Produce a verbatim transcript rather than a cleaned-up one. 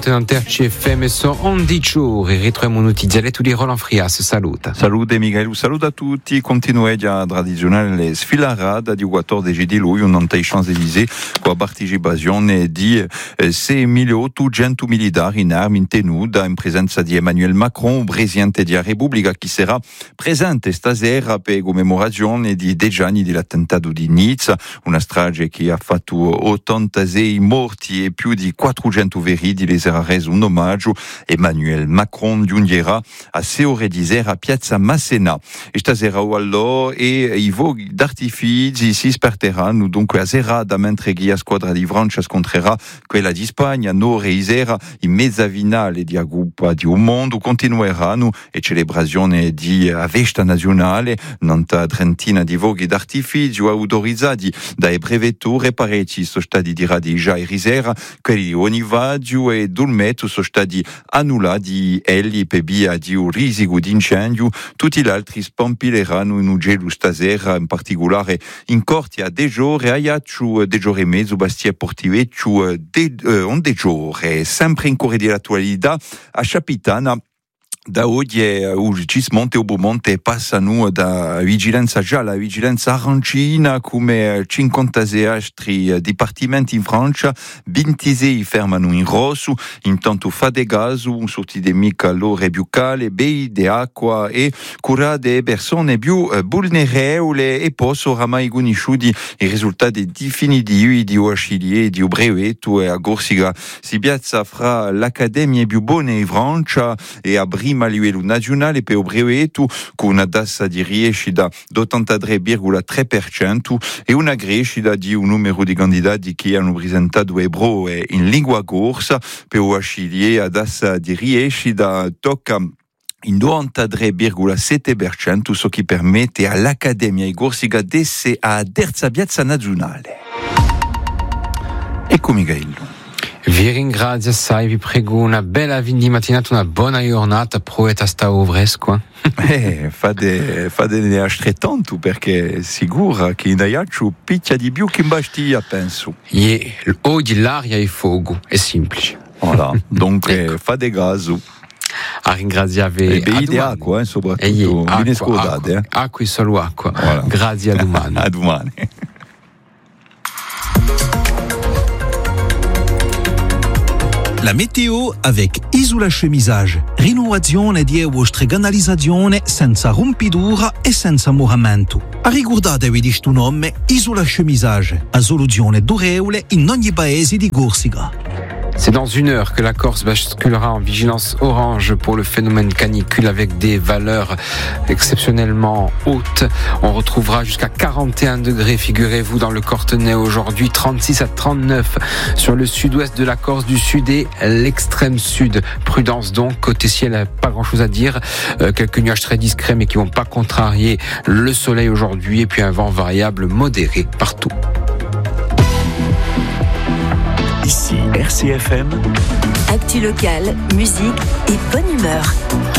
in Terci F M sono undici ore, ritroviamo notizie letto di Roland Frias, saluta. Salute Miguel, saluta a tutti, continuiamo a tradizionale sfilarada di quattordici di luglio non ai Champs-Élysées con la partecipazione di seimilaottocento militari in armi in tenuta in presenza di Emmanuel Macron, presidente della Repubblica, che sarà presente stasera per commemorazione di dieci anni dell'attentato di Nizza, una strage che ha fatto ottantasei morti e più di quattrocento feriti. Le sarà reso un omaggio. Emmanuel Macron giungerà a sei ore di sera a Piazza Massena. E stasera allora e i fuochi d'artifici si sperteranno dunque a serata mentre che la squadra di Francia scontrerà quella di Spagna. Nore e sera in mezza finale di Coppa di un mondo continueranno e celebrazione di festa nazionale nanta trentina di fuochi d'artifici autorizzati dalle prefetture. Parecchi sono stati tirati già ieri sera, quelli di Onivaggio e Dulmetto sono stati annullati elli per via di un risico di incendio. Tutti gli altri spampileranno in Ugelo stasera, in particolare in Corti a Dejore, a Iacciu, Dejore e mezzo, Bastia Portiveccio, de, eh, on Dejore. Sempre in corre dell'attualità, a Capitana, da oggi il Cismonte e Obomonte passano da vigilanza gialla a vigilanza arancina come cinquantasei altri dipartimenti in Francia, ventisei fermano in rosso, intanto fa de gaso, sortite di calore più calde, bei di acqua e cura delle persone più vulnerabili e poi oramai conosciuti i risultati definitivi di Oacilie e di Brevetto e a Corsica si piazza fra l'Accademia più buona in Francia e a Brima a livello nazionale per Brevetto con una tassa di riescita dell'ottantatré virgola tre per cento e una crescita di un numero di candidati che hanno presentato ebreo in lingua corsa. Per Oacilie la tassa di riescita tocca in novantatré virgola sette per cento, ciò che permette all'Accademia di Corsica di essere a terza piazza nazionale. Ecco Miguel. Vi ringrazio assai, vi prego una bella fin di mattinata, una buona giornata, provate a stare ovresco. Eh, fate, fate altrettanto perché sicura che in Aiaccio picchia di più che in Bastiglia, penso. E oggi l'aria e fuoco, è semplice. Voilà, dunque ecco. fate caso. A ringraziarvi. E bei di acqua, eh, soprattutto, ben scordate. Acqua, eh. acqua e solo acqua. Voilà. Grazie a domani. A domani. La météo avec Isola Chemisage. Rinnovazione di vostre canalizzazione senza rompidura e senza moramento. A ricordatevi di sto nome Isola Chemisage, a soluzione durevole in ogni paese di Corsica. C'est dans une heure que la Corse basculera en vigilance orange pour le phénomène canicule avec des valeurs exceptionnellement hautes. On retrouvera jusqu'à quarante et un degrés, figurez-vous, dans le Cortenay aujourd'hui, trente-six à trente-neuf sur le sud-ouest de la Corse du Sud et l'extrême sud. Prudence donc, côté ciel, pas grand-chose à dire. Euh, quelques nuages très discrets mais qui vont pas contrarier le soleil aujourd'hui et puis un vent variable modéré partout. Ici R C F M. Actu locale, musique et bonne humeur.